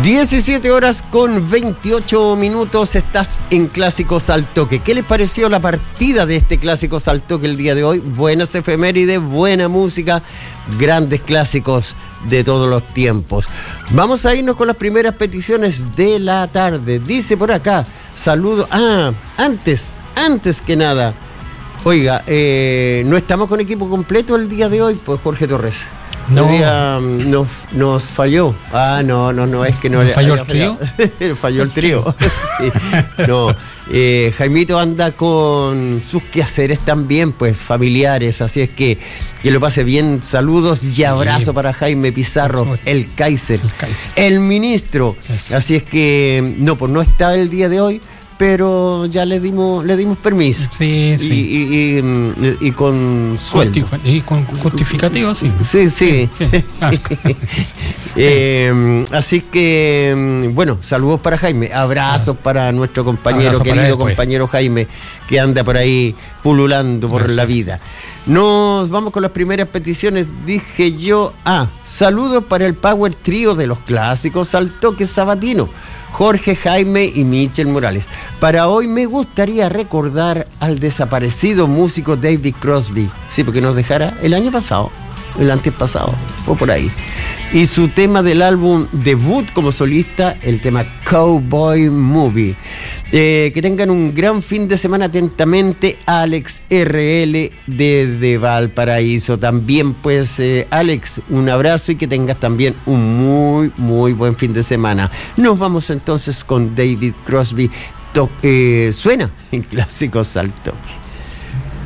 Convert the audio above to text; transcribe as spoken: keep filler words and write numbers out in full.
diecisiete horas con veintiocho minutos, estás en Clásicos al Toque. ¿Qué les pareció la partida de este Clásicos al Toque el día de hoy? Buenas efemérides, buena música, grandes clásicos de todos los tiempos. Vamos a irnos con las primeras peticiones de la tarde. Dice por acá, saludo. Ah, antes, antes que nada, oiga, eh, no estamos con equipo completo el día de hoy, pues Jorge Torres. No. Hoy día um, nos, nos falló. Ah, no, no, no, es que no. ¿Nos falló el trío? Falló el trío. Sí. No, eh, Jaimito anda con sus quehaceres también, pues familiares, así es que que lo pase bien. Saludos y abrazo sí. para Jaime Pizarro, el Kaiser, el, Kaiser. el ministro. Eso. Así es que, no, pues no está el día de hoy, pero ya le dimos le dimos permiso. Sí, sí. Y, y, y, y con sueldo. Y con justificativo, sí. Sí, sí. sí, sí. Ah. eh, así que, bueno, saludos para Jaime. Abrazos ah. para nuestro compañero, Abrazo querido él, compañero pues. Jaime, que anda por ahí pululando por Gracias. la vida. Nos vamos con las primeras peticiones. Dije yo, ah, saludos para el Power Trío de los Clásicos al Toque sabatino. Jorge, Jaime y Michel Morales. Para hoy me gustaría recordar al desaparecido músico David Crosby. Sí, porque nos dejara el año pasado, el antepasado, fue por ahí. Y su tema del álbum debut como solista, el tema Cowboy Movie. Eh, que tengan un gran fin de semana. Atentamente, Alex R L desde Valparaíso. También pues eh, Alex, un abrazo y que tengas también un muy muy buen fin de semana. Nos vamos entonces con David Crosby. To- eh, suena en Clásicos al Toque.